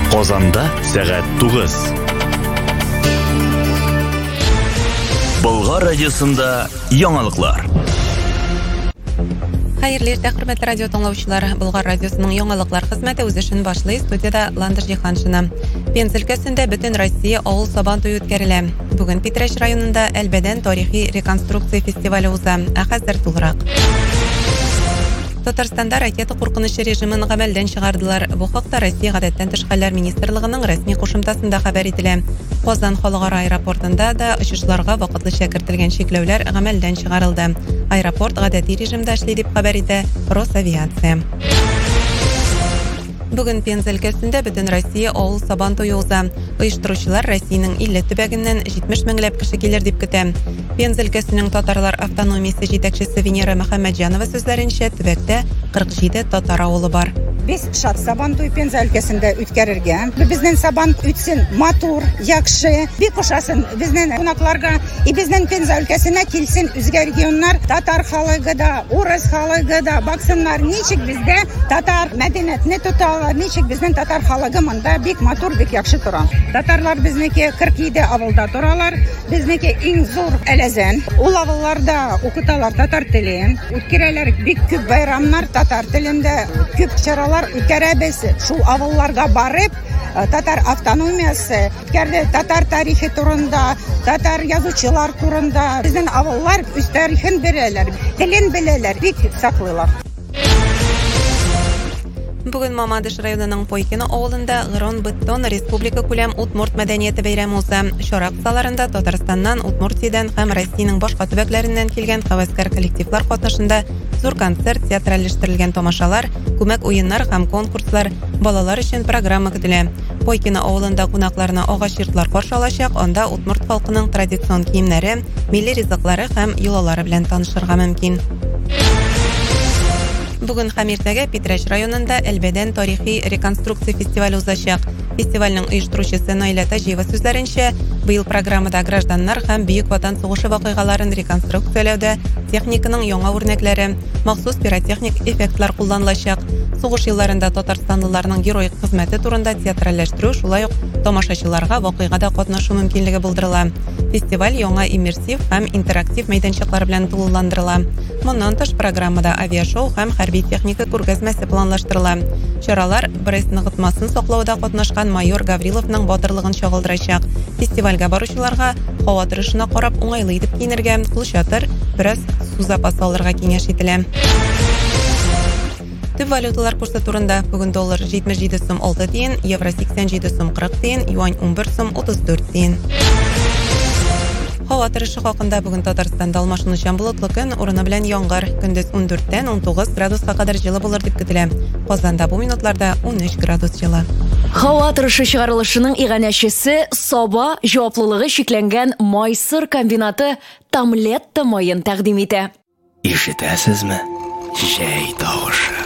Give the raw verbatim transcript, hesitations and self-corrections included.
Казанда сәгать тугыз. Болгар радиосында яңалыклар. Хәерле иртә, хөрмәтле радио тыңлаучылар. Болгар радиосының яңалыклар хезмәте үз эшен башлый. Студияда Ландыш Җиһаншина. Пенза өлкәсендә бөтен Россия авыл сабан туе үткәрелә. Бүген Питрәч районында Әлбәдән тарихи реконструкция фестивале уза. Ә хәзер тулырак. Татарстанда ракета куркынышы режимын гамәлдән чыгардылар. Бу хакта Россия гадәттән тыш хәлләр министрлыгының рәсми кушымтасында хәбәр ителә. Казан халыкара аэропортында да очышларга вакытлыча кертелгән чикләүләр гамәлдән чыгарылды. Аэропорт гадәти режимда эшли дип хәбәр итә Росавиация. Бүген Пенза өлкәсендә бөтен Россия авыл сабан туе уза. Оештыручылар Россиянең илле төбәгеннән җитмеш меңләп кеше килер дип көтә. Пенза өлкәсенең татарлар автономиясе җитәкчесе Венера Мөхәммәтҗанова сүзләренчә, төбәктә кырык җиде татар авылы бар. Без шат сабан туй Пенза өлкәсендә үткәрергә. Безнең сабан үтсен матур, яхшы, бик ошасын безнең кунакларга, и безнең Пенза өлкәсенә килсен үзгә регионнар, татар халыгы да, урыс халыгы да баксыннар, ничек бездә татар мәдәниятне тоталар, ничек безнең татар халыгы монда бик матур, бик яхшы тора. Татарлар безнеке кырык җиде авылда торалар. Безнеке иң зур Әләзән. Ул авылларда укыталар татар телен. Үткәрәләр бик күп байрамнар татар телендә, күп чаралар үткәрәбез. Шул авылларга барып, татар автономиясы, үткәрде татар тарихи турында, татар язучылар турында. Безнең авыллар үз тарихын беләләр, телен беләләр, бик саклыйлар. Бүген Мамадыш районының Пойкино авылында Гырон-Беттон республика күләм Удмурт мәдәнияте бәйрәме уза. Чара кысаларында Татарстаннан, Удмуртиядән һәм Россиянең башка төбәкләреннән килгән хәвәскәр коллективлар катнашында зур концерт, театральләштерелгән тамашалар, күмәк уеннар һәм конкурслар, балалар өчен программа көтелә. Пойкино авылында кунакларны агач йортлар каршы алачак, анда Удмурт халкының традицион киемнәре, милли ризыклары һәм юлалары белән танышырга мөмкин. Бүген һәм иртәгә Питрәч районында Әлбәдән тарихи реконструкция фестивале узачак. Фестивальнең оештыручысы Наилә Таҗиева сүзләренчә, быел программада гражданнар һәм Бөек Ватан сугышы вакыйгаларын реконструкцияләүдә техниканың яңа үрнәкләре, махсус пиротехник эффектлар кулланылачак. Сугыш елларында татарстанлыларның героик хезмәте турында театральләштерү, шулай ук тамашачыларга вакыйгада катнашу мөмкинлеге булдырыла. Фестиваль яңа иммерсив һәм интерактив мәйданчыклар белән тулыландырыла. Моннан тыш программада авиашоу һәм хәрби техника күргәзмәсе планлаштырыла. Чаралар Брест ныгытмасын саклауда катнашкан майор Гавриловның батырлыгын чагылдырачак. Фестивальгә баручыларга һава торышына карап уңайлы итеп киенергә, кулчатыр, бераз су запасы алырга киңәш ителә. Төп валюталар курсы турында бүген доллар җитмеш җиде сум алты тиен, евро сиксән җиде сум кырык тиен, юань ун бер сум утыз дүрт тиен. Һава торышы хакында бүген Татарстанда алмашынучан болытлы көн, урыны белән яңгыр. Көндез ун дүрттән ун тугыз градуска кадәр җылы булыр дип көтелә. Казанда бу минутларда ун өч градус җылы. Һава торышы чыгарылышының иганәчесе Саба җаваплылыгы шикләнгән Майсыр комбинаты Тамлетта майын тәкъдим итә. Ишетәсезме? Җәй тавышы.